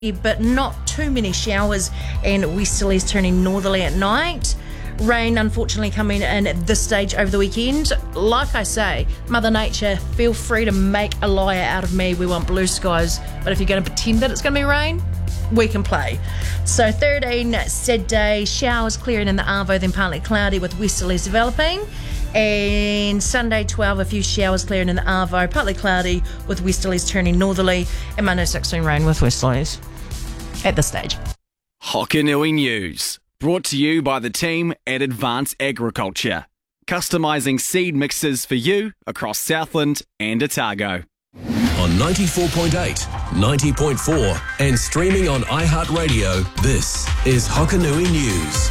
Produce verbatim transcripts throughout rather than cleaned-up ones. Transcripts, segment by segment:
but not too many showers, and westerlies turning northerly at night. Rain unfortunately coming in at this stage over the weekend. Like I say, Mother Nature, feel free to make a liar out of me. We want blue skies, but if you're going to pretend that it's going to be rain, we can play. So thirteen, Saturday, showers clearing in the Arvo, then partly cloudy with westerlies developing. And Sunday twelve, a few showers clearing in the Arvo, partly cloudy with westerlies turning northerly. And Monday sixteen, rain with westerlies at this stage. Hokanui News, brought to you by the team at Advance Agriculture, customising seed mixes for you across Southland and Otago. On ninety-four point eight, ninety point four and streaming on iHeartRadio, this is Hokanui News.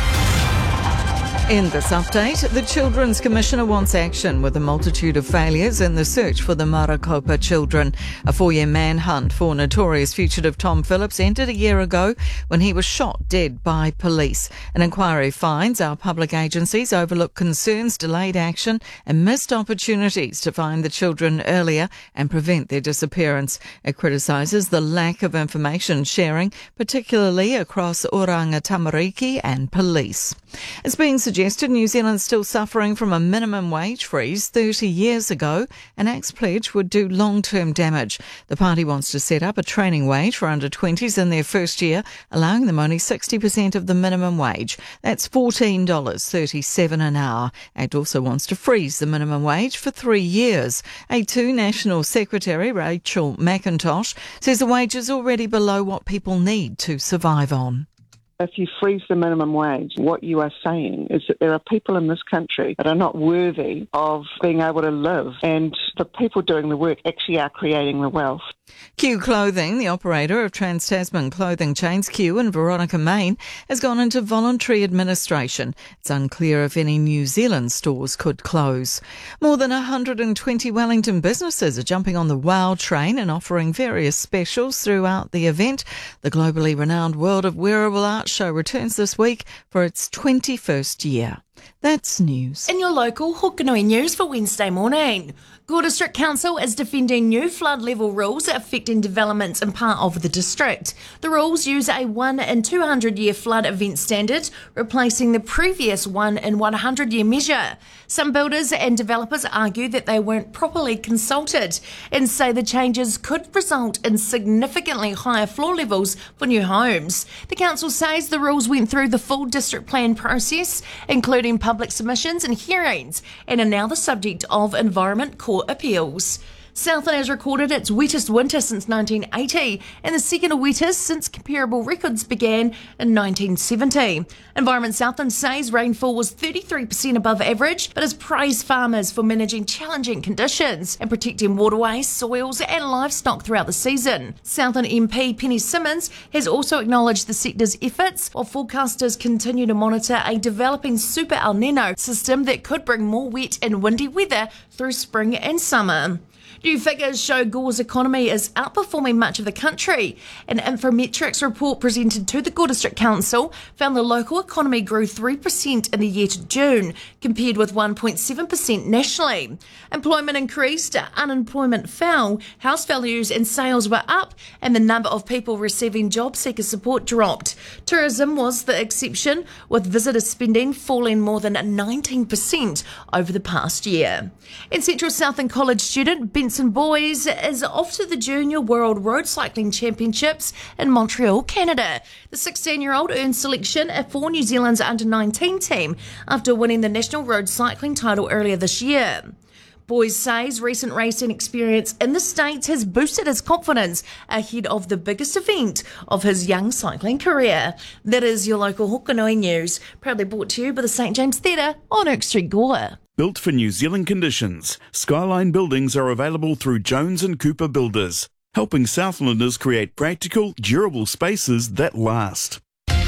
In this update, the Children's Commissioner wants action with a multitude of failures in the search for the Marakopa children. A four-year manhunt for notorious fugitive Tom Phillips ended a year ago when he was shot dead by police. An inquiry finds our public agencies overlook concerns, delayed action and missed opportunities to find the children earlier and prevent their disappearance. It criticises the lack of information sharing, particularly across Oranga Tamariki and police. It's being suggested New Zealand's still suffering from a minimum wage freeze. thirty years ago, an Axe pledge would do long-term damage. The party wants to set up a training wage for under twenties in their first year, allowing them only sixty percent of the minimum wage. That's fourteen dollars thirty-seven an hour. Act also wants to freeze the minimum wage for three years. A two National Secretary, Rachel McIntosh, says the wage is already below what people need to survive on. If you freeze the minimum wage, what you are saying is that there are people in this country that are not worthy of being able to live, and the people doing the work actually are creating the wealth. Q Clothing, the operator of Trans-Tasman clothing chains Q in Veronica, Maine, has gone into voluntary administration. It's unclear if any New Zealand stores could close. More than one hundred twenty Wellington businesses are jumping on the WOW train and offering various specials throughout the event. The globally renowned World of Wearable Art show returns this week for its twenty-first year. That's news. In your local Hokanui News for Wednesday morning, Gore District Council is defending new flood level rules affecting developments in part of the district. The rules use a one in two hundred year flood event standard, replacing the previous one in one hundred year measure. Some builders and developers argue that they weren't properly consulted and say the changes could result in significantly higher floor levels for new homes. The council says the rules went through the full district plan process, including public submissions and hearings, and are now the subject of Environment Court appeals. Southland has recorded its wettest winter since nineteen eighty and the second wettest since comparable records began in nineteen seventy. Environment Southland says rainfall was thirty-three percent above average, but has praised farmers for managing challenging conditions and protecting waterways, soils and livestock throughout the season. Southland M P Penny Simmons has also acknowledged the sector's efforts, while forecasters continue to monitor a developing Super El Nino system that could bring more wet and windy weather through spring and summer. New figures show Gore's economy is outperforming much of the country. An Infometrics report presented to the Gore District Council found the local economy grew three percent in the year to June, compared with one point seven percent nationally. Employment increased, unemployment fell, house values and sales were up, and the number of people receiving job seeker support dropped. Tourism was the exception, with visitor spending falling more than nineteen percent over the past year. In Central Southland College student Benson Boys is off to the Junior World Road Cycling Championships in Montreal, Canada. The sixteen-year-old earned selection for New Zealand's under nineteen team after winning the national road cycling title earlier this year. Boys says recent racing experience in the States has boosted his confidence ahead of the biggest event of his young cycling career. That is your local Hokanui News, proudly brought to you by the Saint James Theatre on Oak Street, Gore. Built for New Zealand conditions, Skyline buildings are available through Jones and Cooper Builders, helping Southlanders create practical, durable spaces that last.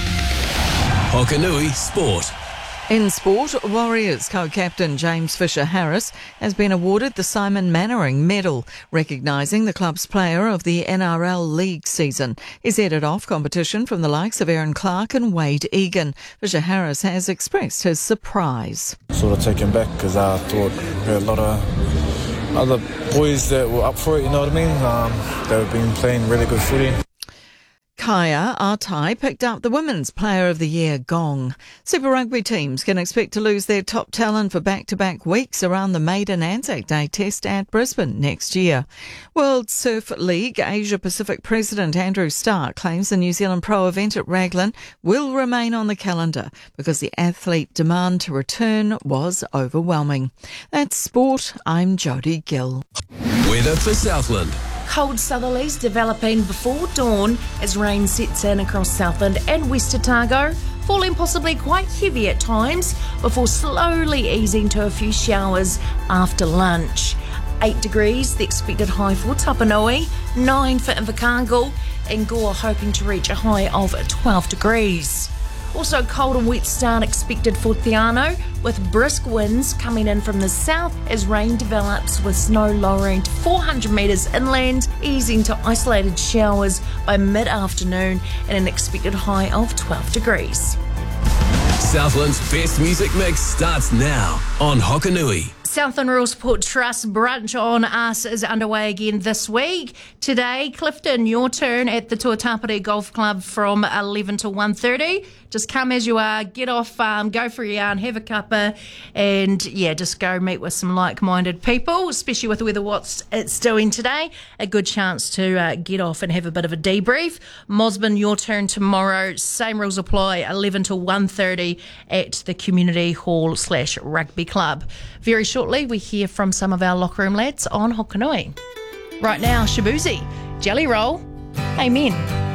Hokanui Sport. In sport, Warriors co-captain James Fisher-Harris has been awarded the Simon Mannering Medal, recognising the club's player of the N R L League season. He's headed off competition from the likes of Aaron Clark and Wade Egan. Fisher-Harris has expressed his surprise. Sort of taken back because I thought we had a lot of other boys that were up for it, you know what I mean? Um, they've been playing really good footy. Kaya Atai picked up the Women's Player of the Year gong. Super Rugby teams can expect to lose their top talent for back-to-back weeks around the maiden Anzac Day test at Brisbane next year. World Surf League Asia Pacific President Andrew Stark claims the New Zealand Pro event at Raglan will remain on the calendar because the athlete demand to return was overwhelming. That's sport. I'm Jodie Gill. Weather for Southland. Cold southerlies developing before dawn as rain sets in across Southland and West Otago, falling possibly quite heavy at times before slowly easing to a few showers after lunch. eight degrees, the expected high for Tapanui, nine for Invercargill, and Gore hoping to reach a high of twelve degrees. Also cold and wet start expected for Te Anau, with brisk winds coming in from the south as rain develops with snow lowering to four hundred metres inland, easing to isolated showers by mid-afternoon and an expected high of twelve degrees. Southland's best music mix starts now on Hokanui. Southland Rural Support Trust Brunch on Us is underway again this week. Today, Clifton, your turn at the Tuatapere Golf Club from eleven to one thirty. Just come as you are, get off, um, go for a yarn, have a cuppa, and yeah, just go meet with some like-minded people, especially with the weather what it's doing today. A good chance to uh, get off and have a bit of a debrief. Mosman, your turn tomorrow. Same rules apply, eleven to one thirty at the Community Hall slash Rugby Club. Very shortly, we hear from some of our locker room lads on Hokanui. Right now, Shabuzi, Jelly Roll, Amen.